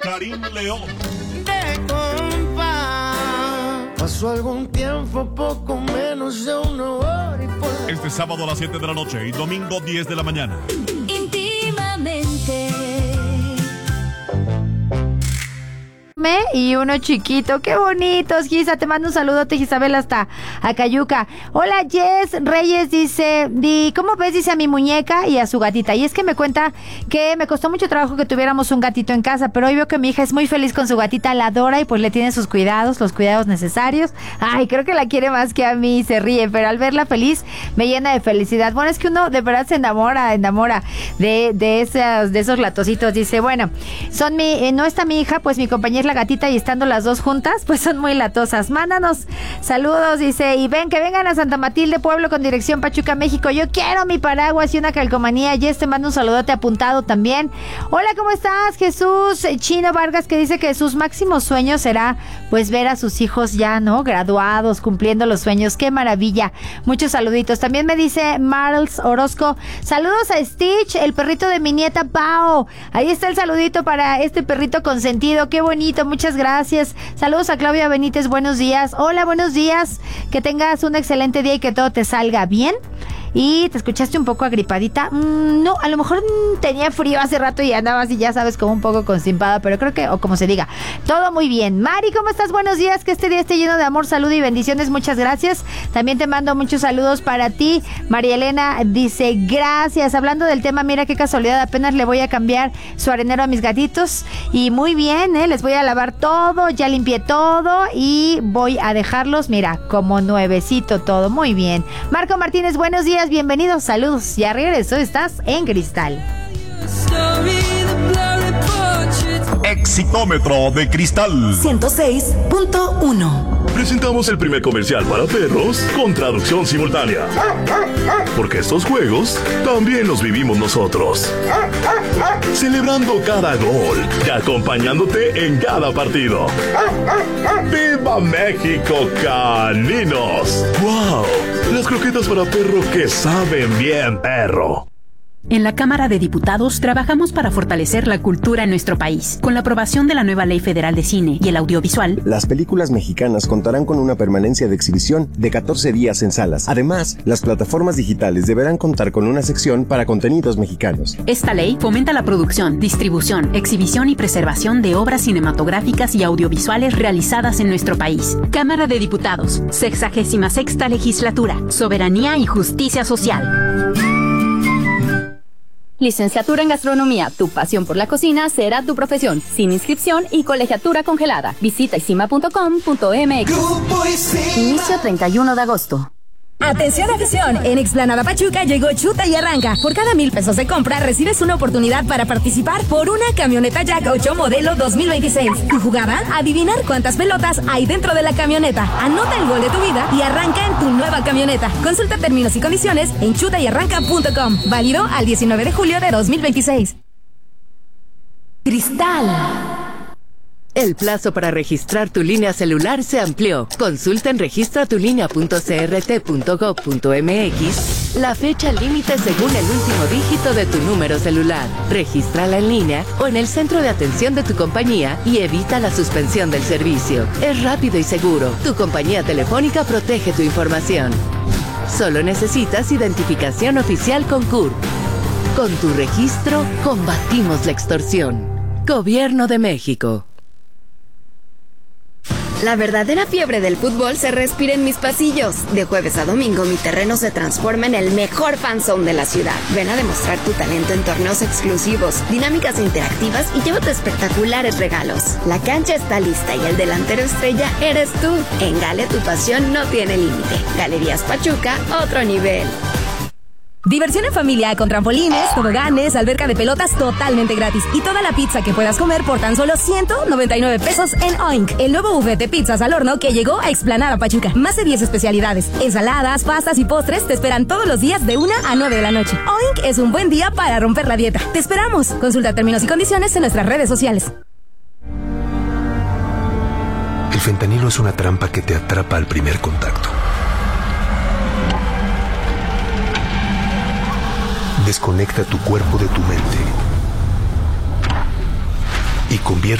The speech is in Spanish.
Karim León. De compa, pasó algún tiempo, poco menos de una hora y por... Este sábado a las 7 de la noche y domingo 10 de la mañana. Íntimamente. Y uno chiquito, qué bonitos, Gisa, te mando un saludote, Isabel, hasta Acayuca. Hola, Jess Reyes dice, ¿cómo ves? Dice a mi muñeca y a su gatita. Y es que me cuenta que me costó mucho trabajo que tuviéramos un gatito en casa, pero hoy veo que mi hija es muy feliz con su gatita, la adora y pues le tiene sus cuidados, los cuidados necesarios. Ay, creo que la quiere más que a mí, se ríe, pero al verla feliz me llena de felicidad. Bueno, es que uno de verdad se enamora de esos latositos. Dice, bueno, no está mi hija, pues mi compañera es la gatita y estando las dos juntas, pues son muy latosas. Mándanos saludos, dice, y que vengan a Santa Matilde, pueblo con dirección Pachuca, México. Yo quiero mi paraguas y una calcomanía. Jess, te mando un saludote apuntado también. Hola, ¿cómo estás? Jesús Chino Vargas, que dice que sus máximos sueños será pues ver a sus hijos ya, ¿no? Graduados, cumpliendo los sueños. ¡Qué maravilla! Muchos saluditos. También me dice Marls Orozco, saludos a Stitch, el perrito de mi nieta Pao. Ahí está el saludito para este perrito consentido. ¡Qué bonito! Muchas gracias. Saludos a Claudia Benítez, buenos días. Hola, buenos días. Que tengas un excelente día y que todo te salga bien. ¿Y te escuchaste un poco agripadita? No, a lo mejor tenía frío hace rato y andaba así, ya sabes, como un poco constipada, pero creo que, o como se diga, todo muy bien. Mari, ¿cómo estás? Buenos días, que este día esté lleno de amor, salud y bendiciones, muchas gracias. También te mando muchos saludos para ti. María Elena dice, gracias. Hablando del tema, mira qué casualidad, apenas le voy a cambiar su arenero a mis gatitos y muy bien, les voy a lavar todo, ya limpié todo y voy a dejarlos, mira, como nuevecito todo, muy bien. Marco Martínez, buenos días. Bienvenidos, saludos. Ya regreso, estás en Cristal. Exitómetro de Cristal 106.1. Presentamos el primer comercial para perros con traducción simultánea. Porque estos juegos también los vivimos nosotros. Celebrando cada gol y acompañándote en cada partido. ¡Viva México, caninos! ¡Wow! Las croquetas para perro que saben bien, perro. En la Cámara de Diputados trabajamos para fortalecer la cultura en nuestro país. Con la aprobación de la nueva Ley Federal de Cine y el Audiovisual, las películas mexicanas contarán con una permanencia de exhibición de 14 días en salas. Además, las plataformas digitales deberán contar con una sección para contenidos mexicanos. Esta ley fomenta la producción, distribución, exhibición y preservación de obras cinematográficas y audiovisuales realizadas en nuestro país. Cámara de Diputados, 66ª Legislatura, Soberanía y Justicia Social. Licenciatura en Gastronomía, tu pasión por la cocina será tu profesión, sin inscripción y colegiatura congelada. Visita isima.com.mx. Inicio 31 de agosto. Atención afición, en Explanada Pachuca llegó Chuta y Arranca. Por cada 1,000 pesos de compra recibes una oportunidad para participar por una camioneta Jack 8 modelo 2026. Tu jugada, adivinar cuántas pelotas hay dentro de la camioneta. Anota el gol de tu vida y arranca en tu nueva camioneta. Consulta términos y condiciones en chutayarranca.com. Válido al 19 de julio de 2026. Cristal. El plazo para registrar tu línea celular se amplió. Consulta en registratulinea.crt.gov.mx la fecha límite según el último dígito de tu número celular. Regístrala en línea o en el centro de atención de tu compañía y evita la suspensión del servicio. Es rápido y seguro. Tu compañía telefónica protege tu información. Solo necesitas identificación oficial con CURP. Con tu registro, combatimos la extorsión. Gobierno de México. La verdadera fiebre del fútbol se respira en mis pasillos. De jueves a domingo, mi terreno se transforma en el mejor fanzone de la ciudad. Ven a demostrar tu talento en torneos exclusivos, dinámicas interactivas y llévate espectaculares regalos. La cancha está lista y el delantero estrella eres tú. En Gale, tu pasión no tiene límite. Galerías Pachuca, otro nivel. Diversión en familia con trampolines, toboganes, alberca de pelotas totalmente gratis y toda la pizza que puedas comer por tan solo 199 pesos en Oink, el nuevo buffet de pizzas al horno que llegó a Explanada Pachuca. Más de 10 especialidades, ensaladas, pastas y postres te esperan todos los días de 1 a 9 de la noche. Oink es un buen día para romper la dieta. Te esperamos. Consulta términos y condiciones en nuestras redes sociales. El fentanilo es una trampa que te atrapa al primer contacto. Desconecta tu cuerpo de tu mente y convierte